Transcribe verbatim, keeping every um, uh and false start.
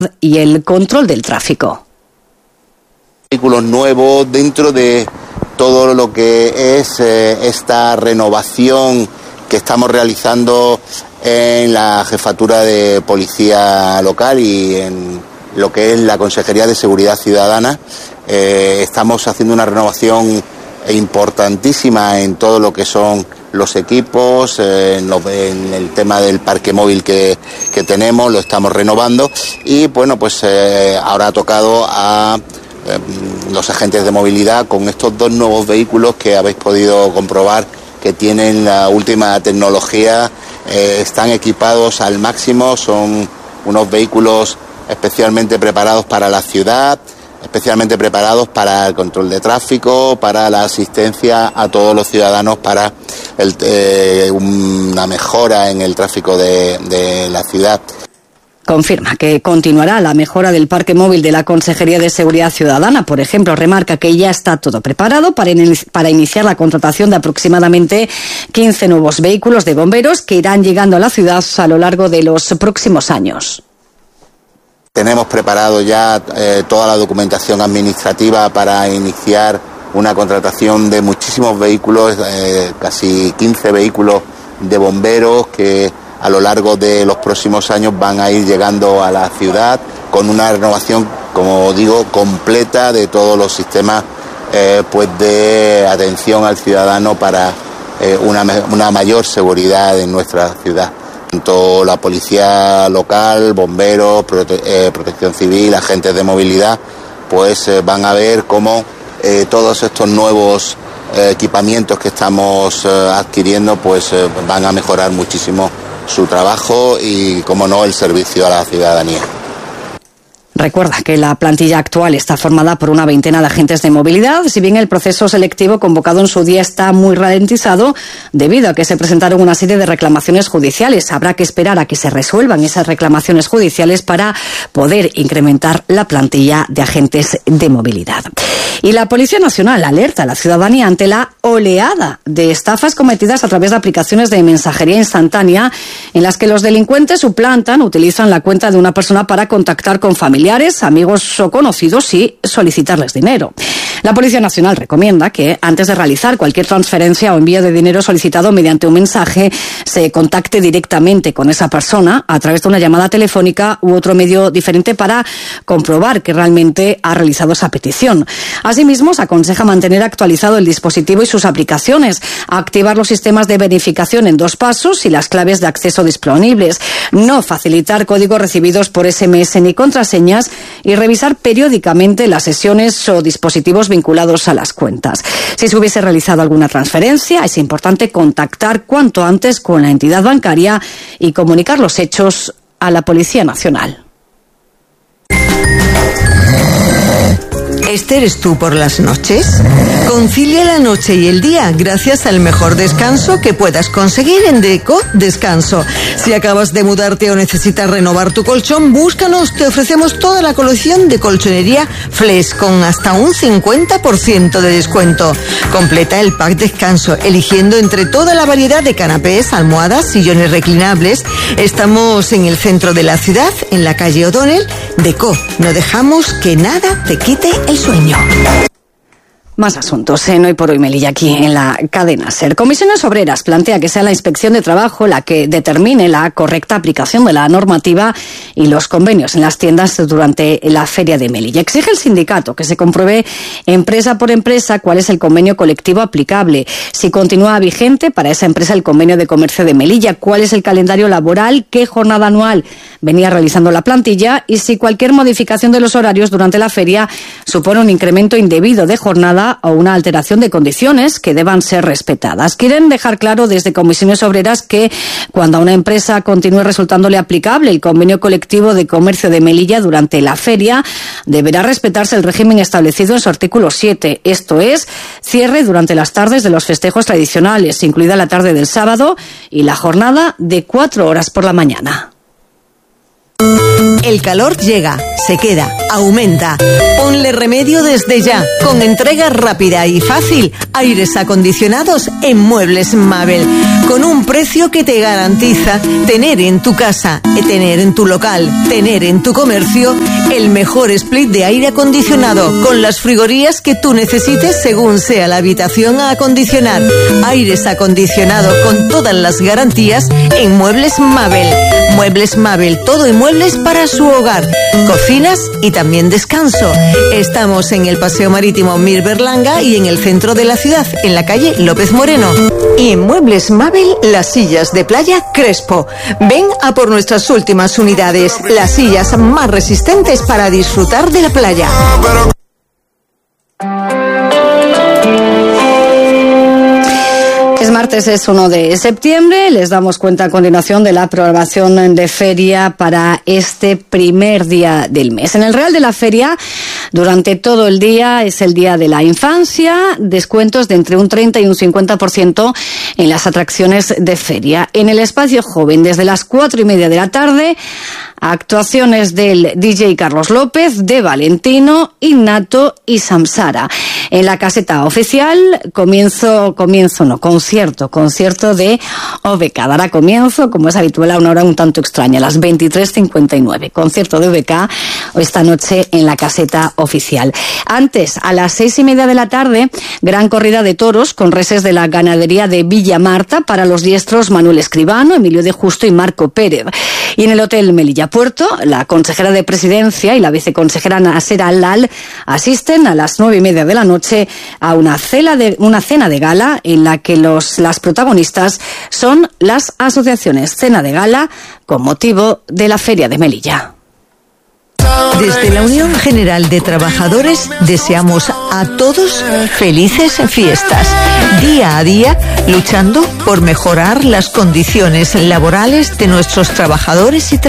y el control del tráfico. Vehículos nuevos dentro de todo lo que es eh, esta renovación que estamos realizando en la Jefatura de Policía Local y en lo que es la Consejería de Seguridad Ciudadana. Eh, estamos haciendo una renovación importantísima en todo lo que son los equipos, eh, en, lo, en el tema del parque móvil que, que tenemos, lo estamos renovando y bueno, pues eh, ahora ha tocado a eh, los agentes de movilidad con estos dos nuevos vehículos que habéis podido comprobar que tienen la última tecnología, eh, están equipados al máximo, son unos vehículos especialmente preparados para la ciudad, especialmente preparados para el control de tráfico, para la asistencia a todos los ciudadanos, para el, eh, una mejora en el tráfico de, de la ciudad. Confirma que continuará la mejora del parque móvil de la Consejería de Seguridad Ciudadana. Por ejemplo, remarca que ya está todo preparado para, in- para iniciar la contratación de aproximadamente quince nuevos vehículos de bomberos que irán llegando a la ciudad a lo largo de los próximos años. Tenemos preparado ya eh, toda la documentación administrativa para iniciar una contratación de muchísimos vehículos, eh, casi quince vehículos de bomberos que a lo largo de los próximos años van a ir llegando a la ciudad con una renovación, como digo, completa de todos los sistemas eh, pues de atención al ciudadano para eh, una, una mayor seguridad en nuestra ciudad. Tanto la policía local, bomberos, prote- eh, protección civil, agentes de movilidad, pues eh, van a ver cómo eh, todos estos nuevos eh, equipamientos que estamos eh, adquiriendo pues eh, van a mejorar muchísimo su trabajo y, como no, el servicio a la ciudadanía. Recuerda que la plantilla actual está formada por una veintena de agentes de movilidad, si bien el proceso selectivo convocado en su día está muy ralentizado debido a que se presentaron una serie de reclamaciones judiciales. Habrá que esperar a que se resuelvan esas reclamaciones judiciales para poder incrementar la plantilla de agentes de movilidad. Y la Policía Nacional alerta a la ciudadanía ante la oleada de estafas cometidas a través de aplicaciones de mensajería instantánea en las que los delincuentes suplantan, utilizan la cuenta de una persona para contactar con familiares, amigos o conocidos y solicitarles dinero. La Policía Nacional recomienda que antes de realizar cualquier transferencia o envío de dinero solicitado mediante un mensaje, se contacte directamente con esa persona a través de una llamada telefónica u otro medio diferente para comprobar que realmente ha realizado esa petición. Asimismo, se aconseja mantener actualizado el dispositivo y sus aplicaciones, activar los sistemas de verificación en dos pasos y las claves de acceso disponibles, no facilitar códigos recibidos por ese eme ese ni contraseñas y revisar periódicamente las sesiones o dispositivos vinculados a las cuentas. Si se hubiese realizado alguna transferencia, es importante contactar cuanto antes con la entidad bancaria y comunicar los hechos a la Policía Nacional. ¿Este eres tú por las noches? Concilia la noche y el día gracias al mejor descanso que puedas conseguir en Deco Descanso. Si acabas de mudarte o necesitas renovar tu colchón, búscanos, te ofrecemos toda la colección de colchonería Flex con hasta un cincuenta por ciento de descuento. Completa el pack Descanso eligiendo entre toda la variedad de canapés, almohadas, sillones reclinables. Estamos en el centro de la ciudad, en la calle O'Donnell. Deco, no dejamos que nada te quite el sueño. Más asuntos en Hoy por Hoy Melilla, aquí en la cadena SER. Comisiones Obreras plantea que sea la Inspección de Trabajo la que determine la correcta aplicación de la normativa y los convenios en las tiendas durante la Feria de Melilla. Exige el sindicato que se compruebe empresa por empresa cuál es el convenio colectivo aplicable, si continúa vigente para esa empresa el convenio de comercio de Melilla, cuál es el calendario laboral, qué jornada anual venía realizando la plantilla y si cualquier modificación de los horarios durante la feria supone un incremento indebido de jornada o una alteración de condiciones que deban ser respetadas. Quieren dejar claro desde Comisiones Obreras que cuando a una empresa continúe resultándole aplicable el convenio colectivo de comercio de Melilla durante la feria, deberá respetarse el régimen establecido en su artículo siete. Esto es, cierre durante las tardes de los festejos tradicionales, incluida la tarde del sábado y la jornada de cuatro horas por la mañana. El calor llega, se queda, aumenta. Ponle remedio desde ya, con entrega rápida y fácil. Aires acondicionados en Muebles Mabel, con un precio que te garantiza tener en tu casa, tener en tu local, tener en tu comercio el mejor split de aire acondicionado, con las frigorías que tú necesites según sea la habitación a acondicionar. Aires acondicionados con todas las garantías en Muebles Mabel. Muebles Mabel, todo en muebles para su hogar, cocinas y también descanso. Estamos en el Paseo Marítimo Mir Berlanga y en el centro de la ciudad, en la calle López Moreno. Y en Muebles Mabel, las sillas de playa Crespo. Ven a por nuestras últimas unidades, las sillas más resistentes para disfrutar de la playa. Es martes, es uno de septiembre. Les damos cuenta a continuación de la programación de feria para este primer día del mes. En el Real de la Feria, durante todo el día, es el Día de la Infancia. Descuentos de entre un treinta y un cincuenta por ciento en las atracciones de feria. En el espacio joven, desde las cuatro y media de la tarde, actuaciones del D J Carlos López, de Valentino, Innato y Samsara. En la caseta oficial, comienzo, comienzo no, concierto, concierto de O B K. Dará comienzo, como es habitual, a una hora un tanto extraña, a las veintitrés cincuenta y nueve. Concierto de O B K esta noche en la caseta oficial. Antes, a las seis y media de la tarde, gran corrida de toros con reses de la ganadería de Villa Marta para los diestros Manuel Escribano, Emilio de Justo y Marco Pérez. Y en el Hotel Melilla Puerto, la consejera de Presidencia y la viceconsejera Nasser Al-Lal asisten a las nueve y media de la noche a una cena de, una cena de gala en la que los, las protagonistas son las asociaciones. Cena de gala con motivo de la Feria de Melilla. Desde la Unión General de Trabajadores deseamos a todos felices fiestas, día a día luchando por mejorar las condiciones laborales de nuestros trabajadores y trabajadoras.